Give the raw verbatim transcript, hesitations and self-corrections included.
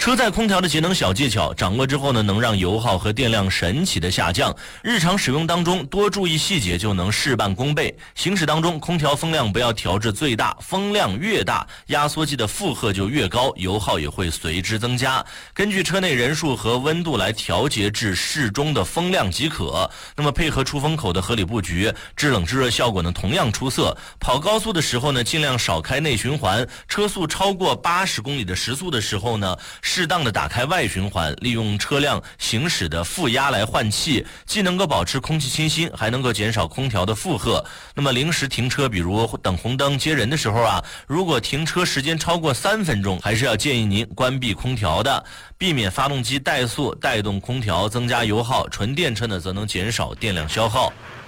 车载空调的节能小技巧掌握之后呢，能让油耗和电量神奇的下降。日常使用当中多注意细节，就能事半功倍。行驶当中，空调风量不要调至最大，风量越大，压缩机的负荷就越高，油耗也会随之增加。根据车内人数和温度来调节至适中的风量即可。那么配合出风口的合理布局，制冷制热效果呢同样出色。跑高速的时候呢，尽量少开内循环；车速超过八十公里的时速的时候呢，适当的打开外循环，利用车辆行驶的负压来换气，既能够保持空气清新，还能够减少空调的负荷。那么临时停车，比如等红灯接人的时候啊，如果停车时间超过三分钟，还是要建议您关闭空调的，避免发动机怠速带动空调增加油耗。纯电车呢，则能减少电量消耗。